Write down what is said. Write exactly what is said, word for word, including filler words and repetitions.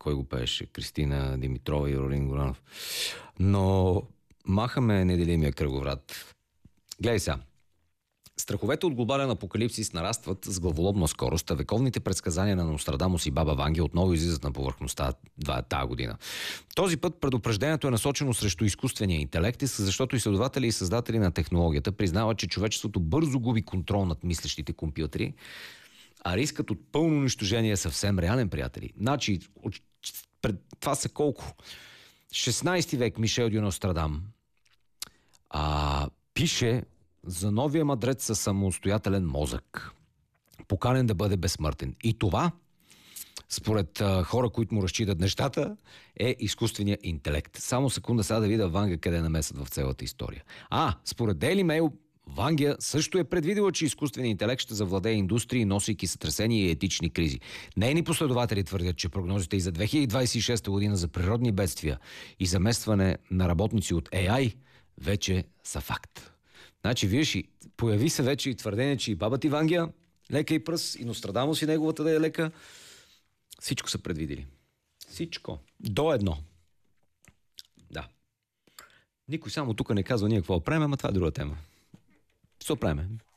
кой го пееше, Кристина Димитрова и Ролин Горанов. Но махаме неделимия кръговрат. Гледай сега. Страховете от глобален апокалипсис нарастват с главоломна скорост, а вековните предсказания на Нострадамус и Баба Ванга отново излизат на повърхността тази година. Този път предупреждението е насочено срещу изкуствения интелект, защото изследователи и създатели на технологията признават, че човечеството бързо губи контрол над мислещите компютри, а рискът от пълно унищожение е съвсем реален, приятели. Значи, от... пред... това са колко? шестнайсети век Мишел дю Нострадам а, пише за новия мъдрец със самостоятелен мозък, поканен да бъде безсмъртен. И това, според а, хора, които му разчитат нещата, е изкуственият интелект. Само секунда сега да видя Ванга къде намесят в цялата история. А, според Daily Mail, Ванга също е предвидила, че изкуственият интелект ще завладее индустрии, носейки сътресения и етични кризи. Нейни последователи твърдят, че прогнозите и за две хиляди двайсет и шеста година за природни бедствия и заместване на работници от Ей Ай вече са факт. Значи, виж, появи се вече и твърдение, че и баба ти Вангия, лека и пръс, и Нострадамус и неговата да е лека. Всичко са предвидили. Всичко. До едно. Да. Никой само тук не казва ние какво правим, ама това е друга тема. Що правим?